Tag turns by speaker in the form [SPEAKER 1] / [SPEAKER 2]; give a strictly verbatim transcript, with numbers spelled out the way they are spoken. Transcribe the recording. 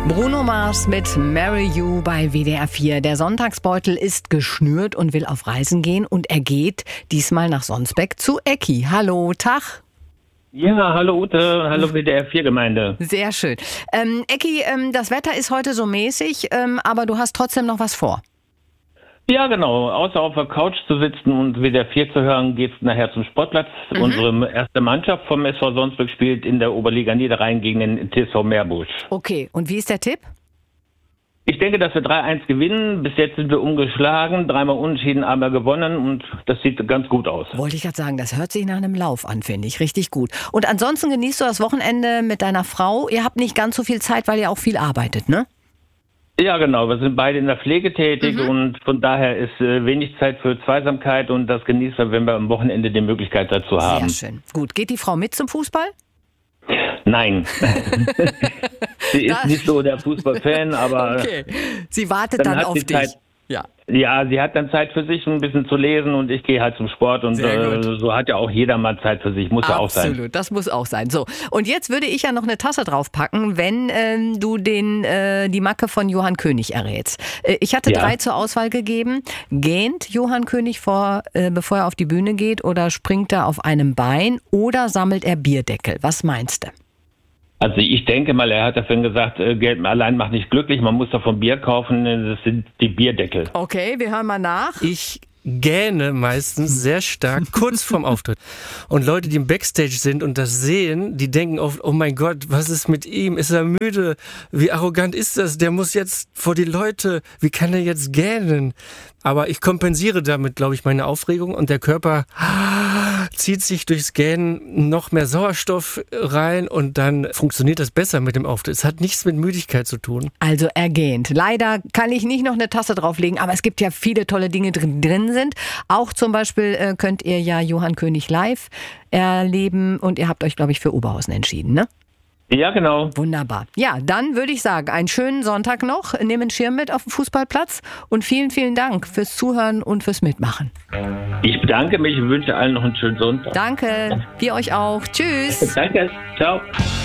[SPEAKER 1] Bruno Mars mit Marry You bei W D R vier. Der Sonntagsbeutel ist geschnürt und will auf Reisen gehen und er geht diesmal nach Sonsbeck zu Ecki. Hallo, Tag.
[SPEAKER 2] Ja, hallo Ute, hallo W D R vier Gemeinde.
[SPEAKER 1] Sehr schön. Ähm, Ecki, ähm, das Wetter ist heute so mäßig, ähm, aber du hast trotzdem noch was vor.
[SPEAKER 2] Ja, genau. Außer auf der Couch zu sitzen und W D R vier zu hören, geht's nachher zum Sportplatz. Mhm. Unsere erste Mannschaft vom S V Sonsbeck spielt in der Oberliga Niederrhein gegen den T S V Meerbusch.
[SPEAKER 1] Okay, und wie ist der Tipp?
[SPEAKER 2] Ich denke, dass wir drei eins gewinnen. Bis jetzt sind wir ungeschlagen, dreimal unentschieden, einmal gewonnen und das sieht ganz gut aus.
[SPEAKER 1] Wollte ich gerade sagen, das hört sich nach einem Lauf an, finde ich. Richtig gut. Und ansonsten genießt du das Wochenende mit deiner Frau. Ihr habt nicht ganz so viel Zeit, weil ihr auch viel arbeitet, ne?
[SPEAKER 2] Ja, genau. Wir sind beide in der Pflege tätig mhm. und von daher ist äh, wenig Zeit für Zweisamkeit und das genießen wir, wenn wir am Wochenende die Möglichkeit dazu haben.
[SPEAKER 1] Sehr schön. Gut. Geht die Frau mit zum Fußball?
[SPEAKER 2] Nein. Sie ist nicht so der Fußballfan, aber
[SPEAKER 1] okay. Sie wartet dann, dann auf dich.
[SPEAKER 2] Zeit, ja. ja, sie hat dann Zeit für sich, ein bisschen zu lesen und ich gehe halt zum Sport und äh, so hat ja auch jeder mal Zeit für sich, muss Absolut, ja auch sein.
[SPEAKER 1] Absolut, das muss auch sein. So, und jetzt würde ich ja noch eine Tasse draufpacken, wenn ähm, du den äh, die Macke von Johann König errätst. Äh, ich hatte ja. drei zur Auswahl gegeben. Gähnt Johann König vor, äh, bevor er auf die Bühne geht oder springt er auf einem Bein oder sammelt er Bierdeckel? Was meinst du?
[SPEAKER 2] Also ich denke mal, er hat davon gesagt, Geld allein macht nicht glücklich, man muss davon Bier kaufen, das sind die Bierdeckel.
[SPEAKER 1] Okay, wir hören mal nach.
[SPEAKER 3] Ich gähne meistens sehr stark kurz vorm Auftritt. Und Leute, die im Backstage sind und das sehen, die denken oft, oh mein Gott, was ist mit ihm? Ist er müde? Wie arrogant ist das? Der muss jetzt vor die Leute, wie kann er jetzt gähnen? Aber ich kompensiere damit, glaube ich, meine Aufregung und der Körper zieht sich durchs Gähnen noch mehr Sauerstoff rein und dann funktioniert das besser mit dem Auftritt. Es hat nichts mit Müdigkeit zu tun.
[SPEAKER 1] Also er gähnt. Leider kann ich nicht noch eine Tasse drauflegen, aber es gibt ja viele tolle Dinge drin, drin sind. Auch zum Beispiel äh, könnt ihr ja Johann König live erleben und ihr habt euch, glaube ich, für Oberhausen entschieden, ne?
[SPEAKER 2] Ja, genau.
[SPEAKER 1] Wunderbar. Ja, dann würde ich sagen, einen schönen Sonntag noch. Nimm einen Schirm mit auf dem Fußballplatz und vielen, vielen Dank fürs Zuhören und fürs Mitmachen.
[SPEAKER 2] Ich bedanke mich und wünsche allen noch einen schönen Sonntag.
[SPEAKER 1] Danke. Wir euch auch. Tschüss.
[SPEAKER 2] Danke. Ciao.